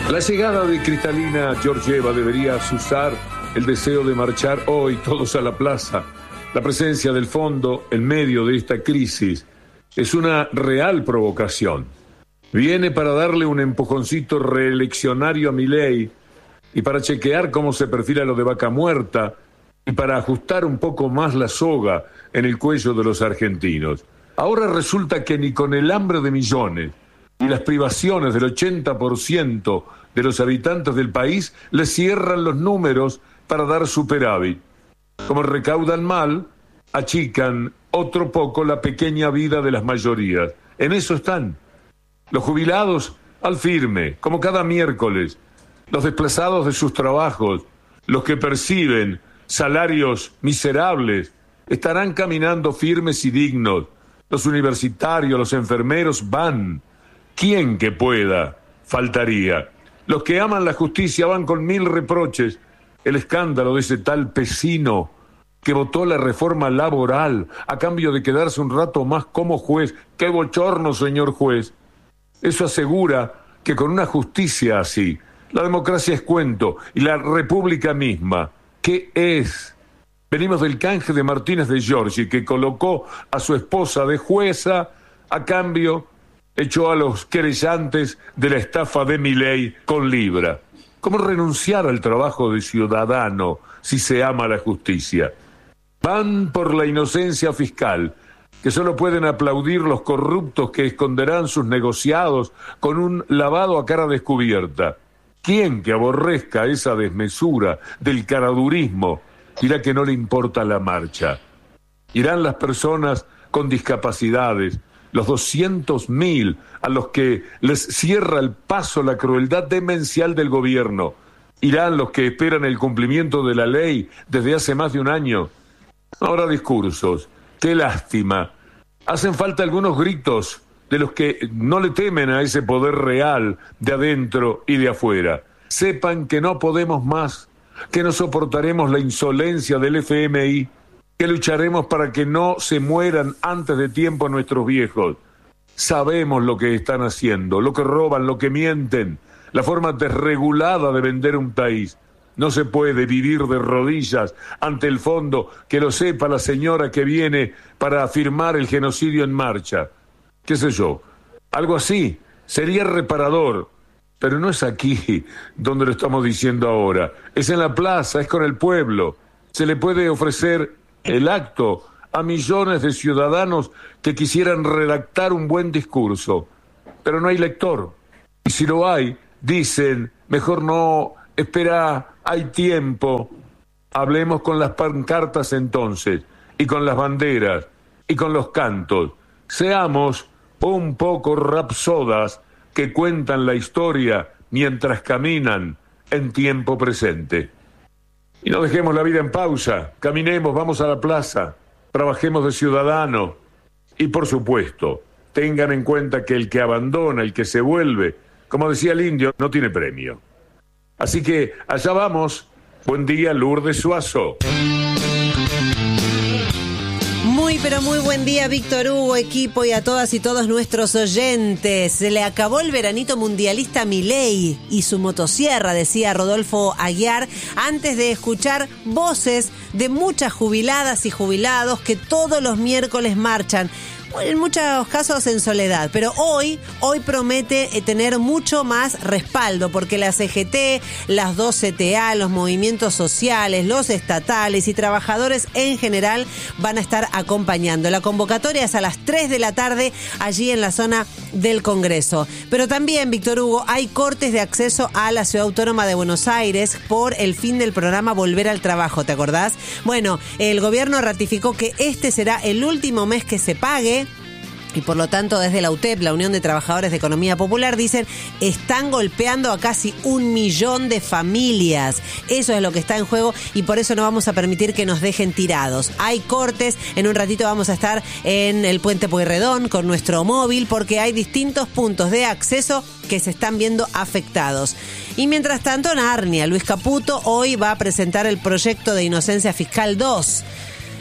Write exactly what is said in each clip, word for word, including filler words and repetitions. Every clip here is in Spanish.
La llegada de Cristalina Georgieva debería azuzar el deseo de marchar hoy todos a la plaza. La presencia del fondo en medio de esta crisis es una real provocación. Viene para darle un empujoncito reeleccionario a Milei y para chequear cómo se perfila lo de Vaca Muerta y para ajustar un poco más la soga en el cuello de los argentinos. Ahora resulta que ni con el hambre de millones y las privaciones del ochenta por ciento de los habitantes del país le cierran los números para dar superávit. Como recaudan mal, achican otro poco la pequeña vida de las mayorías. En eso están. Los jubilados al firme, como cada miércoles. Los desplazados de sus trabajos, los que perciben salarios miserables, estarán caminando firmes y dignos. Los universitarios, los enfermeros van. ¿Quién que pueda? Faltaría. Los que aman la justicia van con mil reproches. El escándalo de ese tal Pesino que votó la reforma laboral a cambio de quedarse un rato más como juez. ¡Qué bochorno, señor juez! Eso asegura que con una justicia así, la democracia es cuento y la república misma, ¿qué es? Venimos del canje de Martínez de Giorgi, que colocó a su esposa de jueza, a cambio echó a los querellantes de la estafa de Milei con Libra. ¿Cómo renunciar al trabajo de ciudadano si se ama la justicia? Van por la inocencia fiscal, que solo pueden aplaudir los corruptos que esconderán sus negociados con un lavado a cara descubierta. ¿Quién que aborrezca esa desmesura del caradurismo dirá que no le importa la marcha? Irán las personas con discapacidades, los doscientos mil a los que les cierra el paso la crueldad demencial del gobierno. Irán los que esperan el cumplimiento de la ley desde hace más de un año. Ahora discursos. Qué lástima. Hacen falta algunos gritos de los que no le temen a ese poder real de adentro y de afuera. Sepan que no podemos más, que no soportaremos la insolencia del F M I, que lucharemos para que no se mueran antes de tiempo nuestros viejos. Sabemos lo que están haciendo, lo que roban, lo que mienten, la forma desregulada de vender un país. No se puede vivir de rodillas ante el fondo, que lo sepa la señora que viene para afirmar el genocidio en marcha. ¿Qué sé yo? Algo así sería reparador, pero no es aquí donde lo estamos diciendo ahora. Es en la plaza, es con el pueblo. Se le puede ofrecer el acto a millones de ciudadanos que quisieran redactar un buen discurso, pero no hay lector. Y si lo hay, dicen, mejor no, espera, hay tiempo. Hablemos con las pancartas entonces, y con las banderas, y con los cantos. Seamos un poco rapsodas que cuentan la historia mientras caminan en tiempo presente. Y no dejemos la vida en pausa, caminemos, vamos a la plaza, trabajemos de ciudadano y, por supuesto, tengan en cuenta que el que abandona, el que se vuelve, como decía el indio, no tiene premio. Así que allá vamos. Buen día, Lourdes Suazo. Muy, pero muy buen día, Víctor Hugo, equipo y a todas y todos nuestros oyentes. Se le acabó el veranito mundialista a Milei y su motosierra, decía Rodolfo Aguiar, antes de escuchar voces de muchas jubiladas y jubilados que todos los miércoles marchan. En muchos casos en soledad, pero hoy, hoy promete tener mucho más respaldo, porque la C G T, las dos C T A, los movimientos sociales, los estatales y trabajadores en general van a estar acompañando. La convocatoria es a las tres de la tarde allí en la zona del Congreso. Pero también, Víctor Hugo, hay cortes de acceso a la Ciudad Autónoma de Buenos Aires por el fin del programa Volver al Trabajo, ¿te acordás? Bueno, el gobierno ratificó que este será el último mes que se pague. Y por lo tanto, desde la U T E P, la Unión de Trabajadores de Economía Popular, dicen, están golpeando a casi un millón de familias. Eso es lo que está en juego y por eso no vamos a permitir que nos dejen tirados. Hay cortes, en un ratito vamos a estar en el Puente Pueyrredón con nuestro móvil, porque hay distintos puntos de acceso que se están viendo afectados. Y mientras tanto, Narnia, Luis Caputo hoy va a presentar el proyecto de Inocencia Fiscal dos.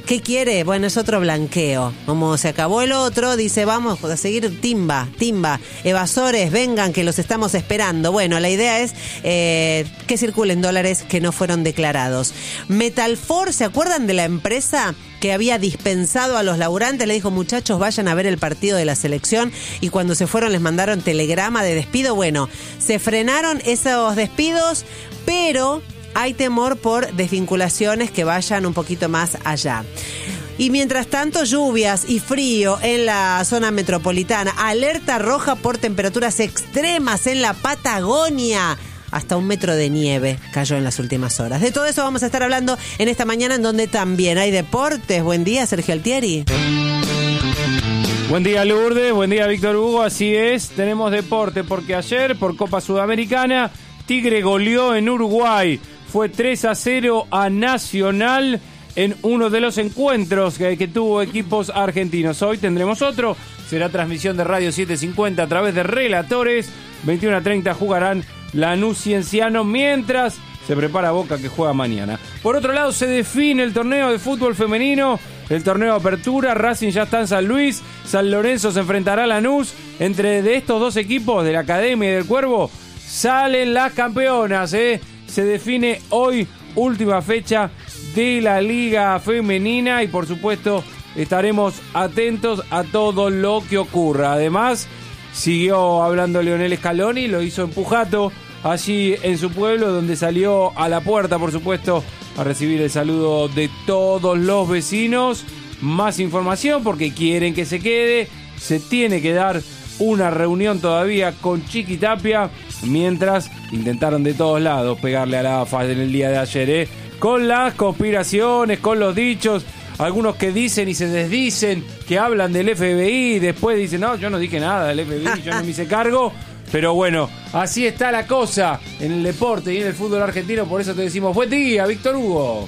¿Qué quiere? Bueno, es otro blanqueo. Como se acabó el otro, dice, vamos a seguir timba, timba. Evasores, vengan que los estamos esperando. Bueno, la idea es eh, que circulen dólares que no fueron declarados. Metalfor, ¿se acuerdan de la empresa que había dispensado a los laburantes? Le dijo, muchachos, vayan a ver el partido de la selección, y cuando se fueron les mandaron telegrama de despido. Bueno, se frenaron esos despidos, pero hay temor por desvinculaciones que vayan un poquito más allá. Y mientras tanto, lluvias y frío en la zona metropolitana. Alerta roja por temperaturas extremas en la Patagonia. Hasta un metro de nieve cayó en las últimas horas. De todo eso vamos a estar hablando en esta mañana, en donde también hay deportes. Buen día, Sergio Altieri. Buen día, Lourdes. Buen día, Víctor Hugo. Así es, tenemos deporte porque ayer, por Copa Sudamericana, Tigre goleó en Uruguay. Fue tres a cero a Nacional en uno de los encuentros que, que tuvo equipos argentinos. Hoy tendremos otro. Será transmisión de Radio setecientos cincuenta a través de Relatores. veintiuno a treinta jugarán Lanús y Cienciano, mientras se prepara Boca, que juega mañana. Por otro lado, se define el torneo de fútbol femenino, el torneo de apertura. Racing ya está en San Luis, San Lorenzo se enfrentará a Lanús. Entre de estos dos equipos, de la Academia y del Cuervo, salen las campeonas, ¿eh? Se define hoy, última fecha de la Liga Femenina, y por supuesto estaremos atentos a todo lo que ocurra. Además, siguió hablando Lionel Scaloni, lo hizo en Pujato, allí en su pueblo, donde salió a la puerta, por supuesto, a recibir el saludo de todos los vecinos. Más información, porque quieren que se quede. Se tiene que dar una reunión todavía con Chiqui Tapia, mientras intentaron de todos lados pegarle a la A F A en el día de ayer, ¿eh? Con las conspiraciones, con los dichos, algunos que dicen y se desdicen, que hablan del F B I, después dicen, no, yo no dije nada del F B I, yo no me hice cargo. Pero bueno, así está la cosa en el deporte y en el fútbol argentino. Por eso te decimos buen día, Víctor Hugo.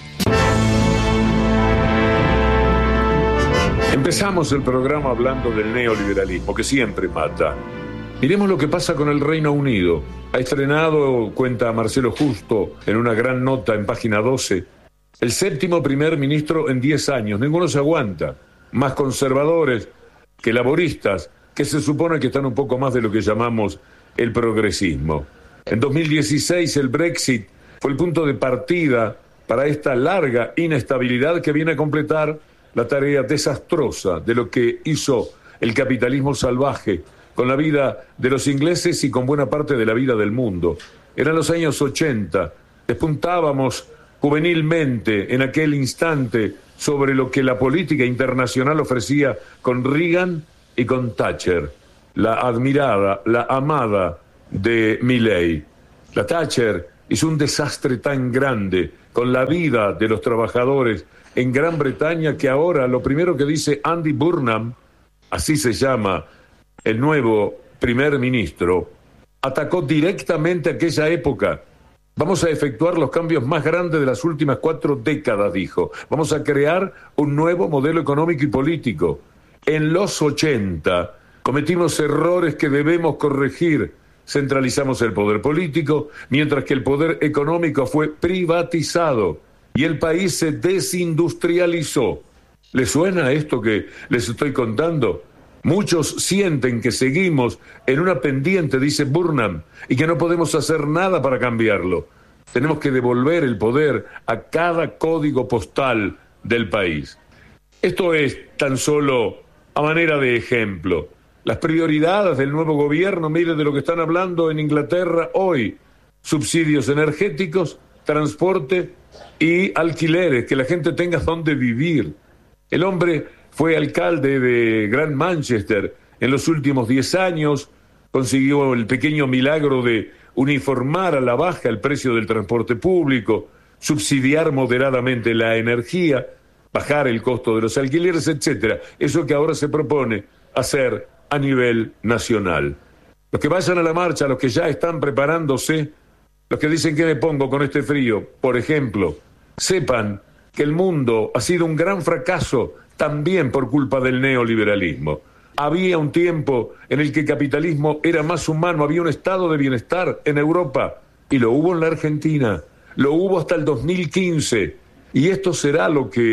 Empezamos el programa hablando del neoliberalismo, que siempre mata. Miremos lo que pasa con el Reino Unido. Ha estrenado, cuenta Marcelo Justo en una gran nota en página doce, el séptimo primer ministro en diez años. Ninguno se aguanta. Más conservadores que laboristas, que se supone que están un poco más de lo que llamamos el progresismo. En dos mil dieciséis el Brexit fue el punto de partida para esta larga inestabilidad que viene a completar la tarea desastrosa de lo que hizo el capitalismo salvaje con la vida de los ingleses y con buena parte de la vida del mundo. Eran los años ochenta, despuntábamos juvenilmente en aquel instante sobre lo que la política internacional ofrecía con Reagan y con Thatcher, la admirada, la amada de Milei. La Thatcher hizo un desastre tan grande con la vida de los trabajadores en Gran Bretaña que ahora lo primero que dice Andy Burnham, así se llama el nuevo primer ministro, atacó directamente aquella época. Vamos a efectuar los cambios más grandes de las últimas cuatro décadas, dijo. Vamos a crear un nuevo modelo económico y político. En los ochenta cometimos errores que debemos corregir. Centralizamos el poder político, mientras que el poder económico fue privatizado y el país se desindustrializó. ¿Les suena esto que les estoy contando? Muchos sienten que seguimos en una pendiente, dice Burnham, y que no podemos hacer nada para cambiarlo. Tenemos que devolver el poder a cada código postal del país. Esto es tan solo a manera de ejemplo. Las prioridades del nuevo gobierno, mire de lo que están hablando en Inglaterra hoy: subsidios energéticos, transporte y alquileres, que la gente tenga donde vivir. El hombre fue alcalde de Gran Manchester en los últimos diez años, consiguió el pequeño milagro de uniformar a la baja el precio del transporte público, subsidiar moderadamente la energía, bajar el costo de los alquileres, etcétera. Eso que ahora se propone hacer a nivel nacional. Los que vayan a la marcha, los que ya están preparándose, los que dicen que me pongo con este frío, por ejemplo, sepan que el mundo ha sido un gran fracaso también por culpa del neoliberalismo. Había un tiempo en el que el capitalismo era más humano, había un estado de bienestar en Europa, y lo hubo en la Argentina, lo hubo hasta el dos mil quince, y esto será lo que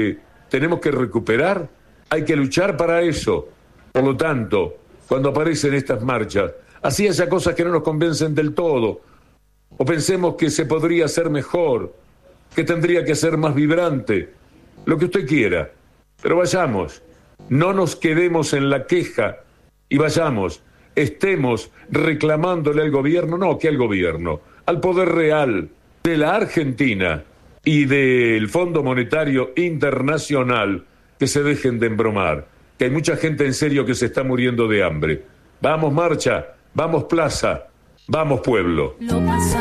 tenemos que recuperar, hay que luchar para eso. Por lo tanto, cuando aparecen estas marchas, así haya cosas que no nos convencen del todo, o pensemos que se podría hacer mejor, que tendría que ser más vibrante, lo que usted quiera, pero vayamos, no nos quedemos en la queja y vayamos, estemos reclamándole al gobierno, no que al gobierno, al poder real de la Argentina y del Fondo Monetario Internacional, que se dejen de embromar, que hay mucha gente en serio que se está muriendo de hambre. Vamos marcha, vamos plaza, vamos pueblo.